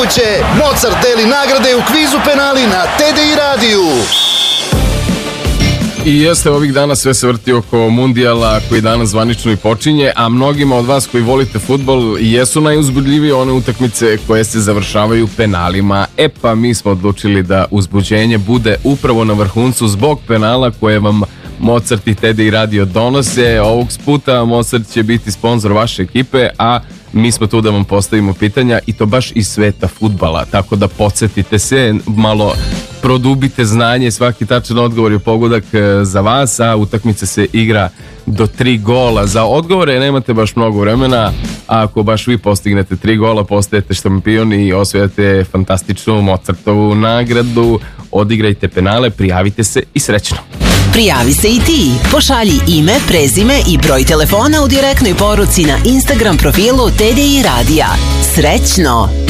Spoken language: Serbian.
utakmice, Mozart deli nagrade u kvizu penali na TDI radiju. I jeste, ovih dana sve se vrti oko mundijala koji danas zvanično i počinje, a mnogima od vas koji volite fudbal jesu najuzbudljivije one utakmice koje se završavaju penalima. E pa mi smo odlučili da uzbuđenje bude upravo na vrhuncu zbog penala koje vam Mozart i TDI radio donose. Ovog puta Mozart će biti sponzor vaše ekipe, a mi smo tu da vam postavimo pitanja i to baš iz sveta fudbala, tako da podsjetite se, malo produbite znanje, svaki tačan odgovor je pogodak za vas, a utakmica se igra do 3 gola. Za odgovore nemate baš mnogo vremena, a ako baš vi postignete 3 gola, postajete šampion i osvajate fantastičnu Mozartovu nagradu. Odigrajte penale, prijavite se i srećno! Prijavi se i ti. Pošalji ime, prezime i broj telefona u direktnoj poruci na Instagram profilu TDI Radija. Srećno!